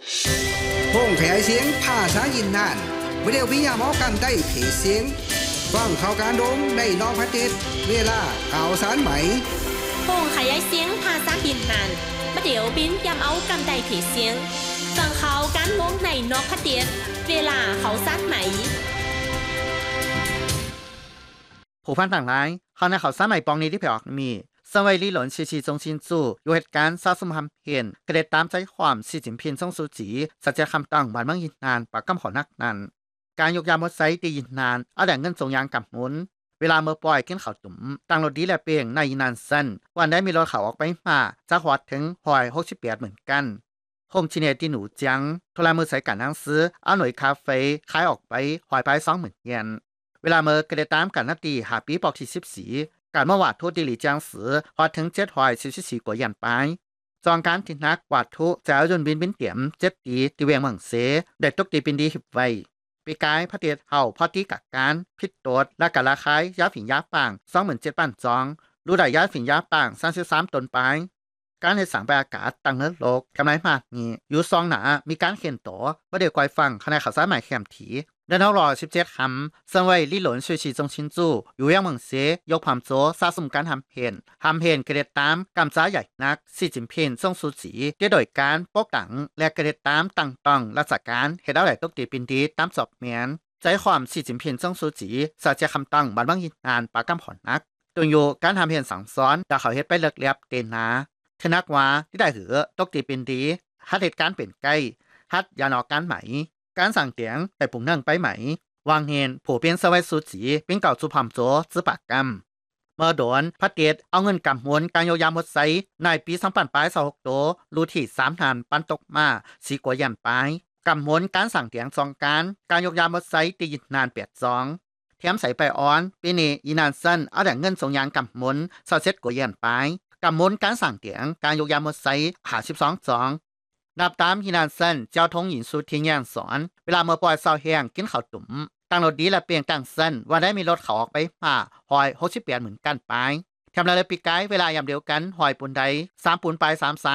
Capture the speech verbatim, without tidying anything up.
พงขยายเสียงภาษายินนานวิดีโอพิยามอกันได้เพจเสียงฟังข่าวการดงในนอกประเทศเวลาข่าวสารไหมพงขยายเสียงภาษายินนานวิดีโอบินยามเอากันได้เพจเสียงฟังข่าวการดงในนอกประเทศเวลาข่าวสารไหมผู้พันต่างหลายเขาในข่าวสารใหม่ปองนี้ที่เผยออกมีสวัยลีหลนชีชีจงชินจู่อยู่เหตุการณ์ซาซุมฮัมเพียนกระเด็ดตามใจความสีจินพินซ่งซูจีสัจจะคำตั้งบ้านเมืองยินนานปากกำขอนักนั้นการยกยามดไซตียินนานเอาแต่เงินส่งยางกับมุนเวลาเมื่อปล่อยขึ้นเขาตุ่มตั้งรถดีและเปียงในยินนานสั้นวันได้มีรถเขาออกไปมาจากวัดถึงหอยหกสิบแปดเหมือนกันโฮมชินเนตีหนูจังโทรมือใส่การนั่งซื้อเอาหน่วยคาเฟ่ขายออกไปหอยไปสองหมื่นเยนเวลาเมื่อกระเด็ดตามกันนาตีหาปีปอกที่สิบสี่การเมื่อวาดทุดิลิจังสือพอถึงเจ็ดหอยสิบสี่กว่ายันไปจองการที่นักวาดทุจะเอาจนบินบินเตี่ยมเจ็ดตีตีเวียงเมืองเสได้ตกตีปินดีหิบไว้ปีกายพระเทศเฮาพอตีกักการพิษโตดและกะลาคายยาฝิ่นยาป่างสองหมื่นเจ็ดพันจองรู้ได้ยาฝิ่นยาป่างสามสิบสามตนไปการในสังไปอากาศตั้งเนื้อโลกกำไรมากนี้อยู่ซองหนามีการเขียนโตว่าเดี๋ยวกอยฟังขณะข่าวสารใหม่แคมถีเดินเท่ารอสิบเจ็ดคำสังไว้ลี่หลนช่วยชีจงชินจู่อยู่ยังเมืองเสยกความโซซาสมการทำเพนทำเพนกระเด็ดตามกำจ้าใหญ่นักสีจิมเพนส่งสูสีโดยการปกตังและกระเด็ดตามตั้งต้องรักษาการเหตุเอาไหลตกตีปินดีตามสอบเมียนใจความสีจิมเพนส่งสูสีสัจจะคำตั้งบันบังยินนานปากกำขอนนักตัวโยการทำเพนสั่งซ้อนดาเขาเฮ็ดไปเลิกเลียบเตนนาขนักว่าที่ได้หือตกตีปินดีฮัดเหตุการเปลี่ยนใกล้ฮัดยานอการไหมการสั่งเตียงแต่ปุ่งนั่งไปไหมวางเฮนผู้เป็นสวัยสุจีเป็นเก่าสุพามโจซื้อปากกำเมื่อโดนพระเดชเอาเงินกำมวลการโยยามหมดไซในปีสองพันปลายสองหกโตรูที่สามหันปันตกมาสีกว่ายันปลายกำมวลการสั่งเตียงสองการการยกยามหมดไซตียินนานแปดสองแถมใส่ไปอ้อนปีนี้อีนานสั้นเอาแต่เงินส่งยางกำมวลเศร้าเซ็ตกว่ายันปลายกำมวลการสั่งเตียงการยกยามหมดไซหาสิบสองสองนับตามฮินานเซนเจ้าทงหญิงสุทิงย่างสอนเวลาเมื่อปล่อยเศร้าแห้งกินข้าวตุ่มตั้งรถดีและเปลี่ยนตั้งเส้นว่าได้มีรถเขาออกไปมาหอยหกสิบแปดเหมือนกันไปทำลายปีกายเวลายามเดียวกันหอยปูนใดสามปูนปลายสามสา